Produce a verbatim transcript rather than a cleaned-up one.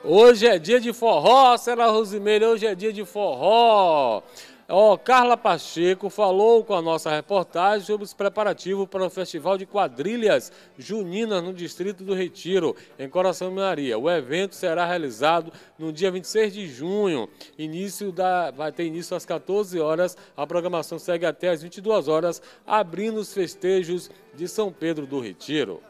Hoje é dia de forró, Célia Rosimeire, hoje é dia de forró. Ó, Carla Pacheco falou com a nossa reportagem sobre os preparativos para o Festival de Quadrilhas Juninas no Distrito do Retiro, em Coração Maria. O evento será realizado no dia vinte e seis de junho, início da, vai ter início às quatorze horas, a programação segue até às vinte e duas horas, abrindo os festejos de São Pedro do Retiro.